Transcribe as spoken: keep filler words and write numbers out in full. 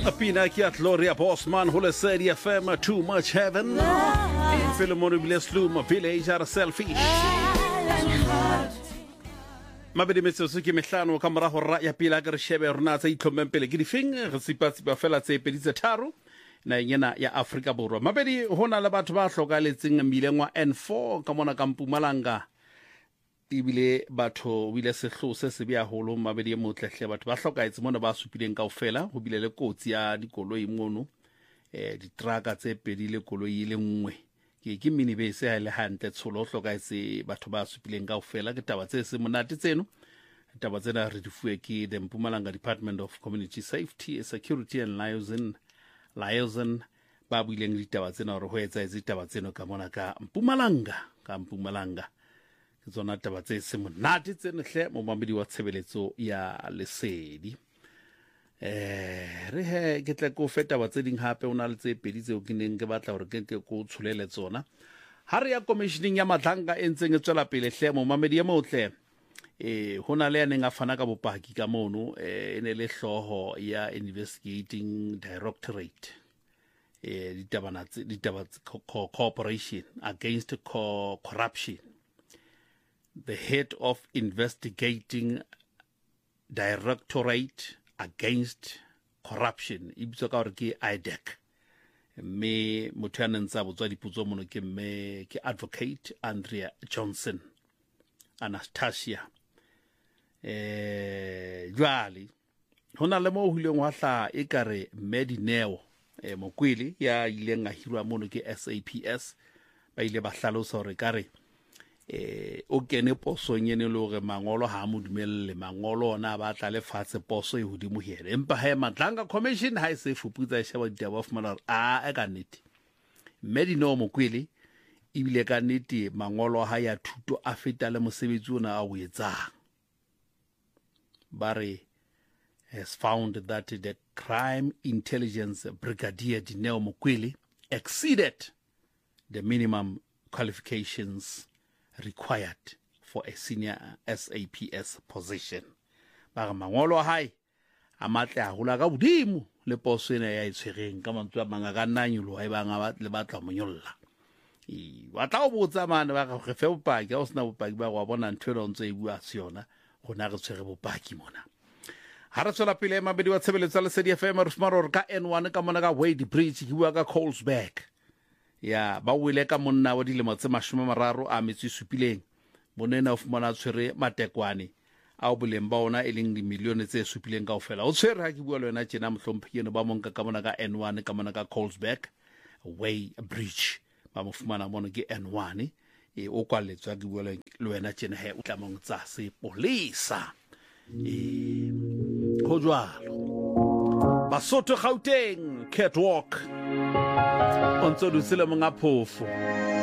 Pina kia Gloria Bosman hole Sedi F M Too Much Heaven. Philemon Blesslum Village are selfish. Mabedi metsosuki mehlano ka mora hora ya pila ka re shebe rona tsa itlhomeng pele ke difeng re sipatsi ba fela tse pedi tse tharo na yena ya Afrika Borwa. Mabedi hona le batho ba hlokaletseng mmileng wa N four ka mona ka Mpumalanga. Ibile batho wile sehlo se se bia holo mabedi e motlehle batho ba hlokaetse mona ba supileng kaofela ho bile le kotsi ya dikoloi mono eh ditraka tse pedi le koloi le nngwe ke ke minibase ha le hantle tsholo hlokaetse batho ba supileng kaofela ke taba tse se monate tseno taba tsena re di fuwe ke the Mpumalanga Department of Community Safety, Security and Liaison Liaison ba buileng ditaba tsena re ho etsa ditaba tseno ka mona ka Mpumalanga ka Mpumalanga zona taba tse se monate tsene hle mo mamedi wa tshebeletso ya Lesedi. Eh re he ke tla go feta ba tse ding hape ona le tse pedi tse o ke neng ke batla hore ke ke go tshulele tsona ha re ya commissioning ya Madlanga e ntseng e tswela pele hle mo mamedi ya motle eh hona le neng a fana ka bopaki ka mono eh ene le hloho ya investigating directorate eh ditaba tse ditaba cooperation against corruption. The head of investigating directorate against corruption ibitso ka hore ke I D E C me motho ya nentsa botswa diputso mono ke me ke advocate Andrea Johnson Anastasia eh jwale hona le mo huleng wa hla e kare Medineo eh mokwili ya ile nga hirwa mono ke S A P S ba ile ba hlalosa hore kare eh o kene poso nyene le hore mangolo ha mo dumelle mangolo ona ba tla le fatse poso e hodimo here empa ha Madlanga commission ha se fuputsa sheba ditaba of malar a ka nnete Medino mokwele ibile ka nnete mangolo ha ya thuto a feta le mosebetsi ona a o etsang bare has found that the crime intelligence brigadier Dineo Mokwele exceeded the minimum qualifications required for a senior S A P S position. Ba mangolo hai a matle a hula ka bodimo le poso ena ya itshwereng ka mantswe a manga ka nanyolo ha ba nga le batla monyolla. E wa tla o botsa mane ba ga fe bopaki a o sna bopaki ba go bona ntwe lo ntse e bua siona gona re tshwere bopaki mona. Ha re tswela pele mabedi wa tshebeletso le Lesedi F M re fumana ka N one ka mona ka Wade Bridge ke bua ka Colesberg. Ya ba wile ka monna wa dilemo tse mashome mararo a metsi supileng monena o fumana tshwere matekwane a o boleng ba ona e leng di milione tse supileng kaofela o tshwere ha ke bua le wena tjena mohlomphiyeno ba monka ka mona ka N one ka mona ka Colesberg Way Bridge ba mo fumana mono ke N one e o kwaletswa ke bua le wena tjena he o tla mong tsa se polisa e go jwalo Basotho Gauteng catwalk ontso dusele monga phofo